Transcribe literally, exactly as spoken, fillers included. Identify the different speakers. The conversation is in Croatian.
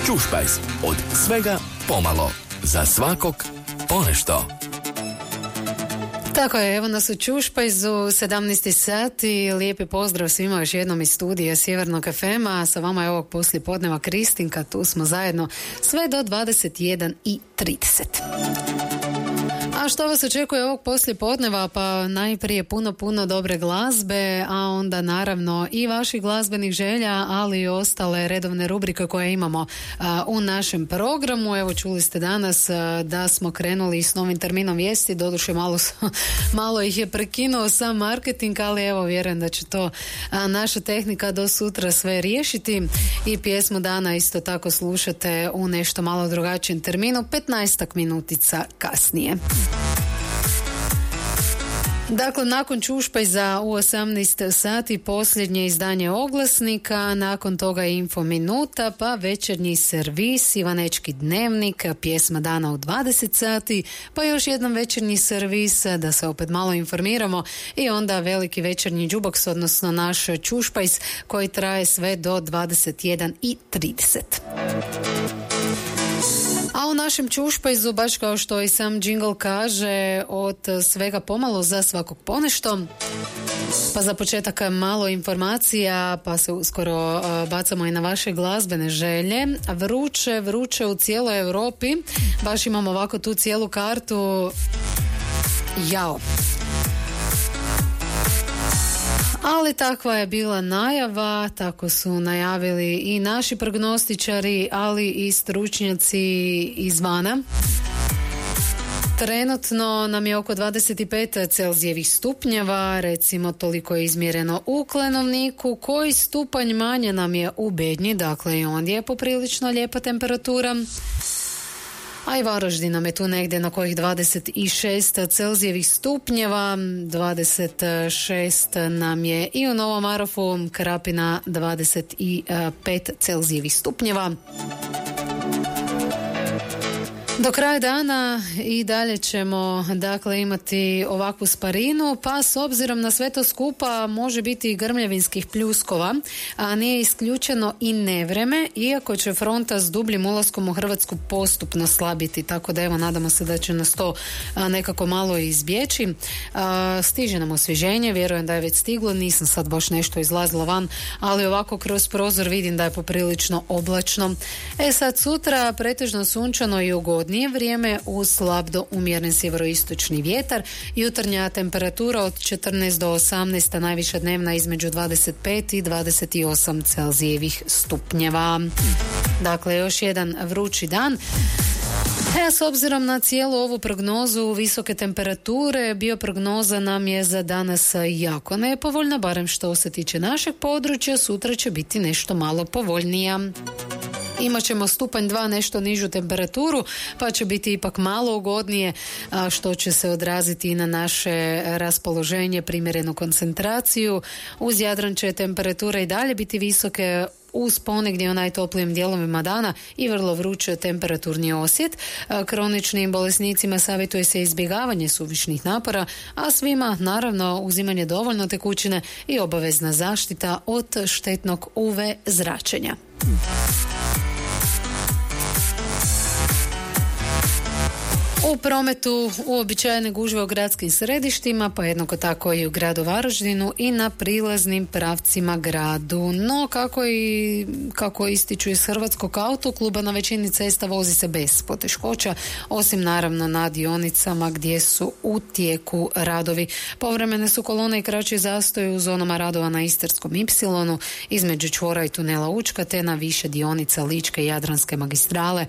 Speaker 1: Čušpajz. Od svega pomalo. Za svakog ponešto.
Speaker 2: Tako je, evo nas u Čušpajzu, sedamnaest sati, lijepi pozdrav svima još jednom iz studija Sjevernog ef ema, sa vama je ovog poslijepodneva Kristinka, tu smo zajedno sve do dvadeset jedan i trideset. A što vas očekuje ovog poslijepodneva? Pa najprije puno, puno dobre glazbe, a onda naravno i vaših glazbenih želja, ali i ostale redovne rubrike koje imamo a, u našem programu. Evo, čuli ste danas a, da smo krenuli s novim terminom vijesti, doduše malo, malo ih je prekinuo sam marketing, ali evo, vjerujem da će to a, naša tehnika do sutra sve riješiti. I pjesmu dana isto tako slušate u nešto malo drugačijem terminu, petnaestak minutica kasnije. Dakle, nakon Čušpajza u osamnaest sati posljednje izdanje oglasnika, nakon toga Info minuta, pa večernji servis, Ivanečki dnevnik, pjesma dana u dvadeset sati, pa još jedan večernji servis, da se opet malo informiramo, i onda veliki večernji džuboks, odnosno naš Čušpajz koji traje sve do dvadeset jedan i trideset. A u našem Čušpajzu, baš kao što i sam džingl kaže, od svega pomalo za svakog ponešto. Pa za početak malo informacija, pa se uskoro uh, bacamo i na vaše glazbene želje. Vruće, vruće u cijeloj Europi. Baš imamo ovako tu cijelu kartu. Jao. Ali takva je bila najava, tako su najavili i naši prognostičari, ali i stručnjaci izvana. Trenutno nam je oko dvadeset pet Celzijevih stupnjeva, recimo toliko je izmjereno u Klenovniku, koji stupanj manje nam je u Bednji, dakle i ondje je poprilično lijepa temperatura. A i Varaždin nam je tu negdje na kojih dvadeset šest Celzijevih stupnjeva, dvadeset šest nam je i u Novom Marofu, Krapina dvadeset pet Celzijevih stupnjeva. Do kraja dana i dalje ćemo dakle imati ovakvu sparinu, pa s obzirom na sve to skupa može biti i grmljavinskih pljuskova, a nije isključeno i nevreme, iako će fronta s dubljim ulaskom u Hrvatsku postupno slabiti, tako da evo nadamo se da će nas to a, nekako malo izbjeći. A, stiže nam osvježenje, vjerujem da je već stiglo, nisam sad baš nešto izlazila van, ali ovako kroz prozor vidim da je poprilično oblačno. E sad sutra pretežno sunčano i ugodno vrijeme uz slab do umjeren sjeveroistočni vjetar, jutarnja temperatura od četrnaest do osamnaest, a najviša dnevna između dvadeset pet i dvadeset osam Celzijevih stupnjeva. Dakle, još jedan vrući dan. E, s obzirom na cijelu ovu prognozu visoke temperature, bioprognoza nam je za danas jako nepovoljna, barem što se tiče našeg područja, sutra će biti nešto malo povoljnija. Imat ćemo stupanj dva nešto nižu temperaturu, pa će biti ipak malo ugodnije, a što će se odraziti i na naše raspoloženje, primjerenu koncentraciju. Uz Jadran će temperatura i dalje biti visoke, uz ponegdje u najtoplijim dijelovima dana i vrlo vruće temperaturni osjet. Kroničnim bolesnicima savjetuje se izbjegavanje suvišnih napora, a svima naravno uzimanje dovoljno tekućine i obavezna zaštita od štetnog u ve zračenja. U prometu uobičajene gužve u gradskim središtima, pa jednako tako i u gradu Varaždinu i na prilaznim pravcima gradu. No, kako i kako ističu iz Hrvatskog autokluba, na većini cesta vozi se bez poteškoća, osim naravno na dionicama gdje su u tijeku radovi. Povremene su kolone i kraći zastoji u zonama radova na Istarskom ipsilonu, između čvora i tunela Učka, te na više dionica Ličke i Jadranske magistrale,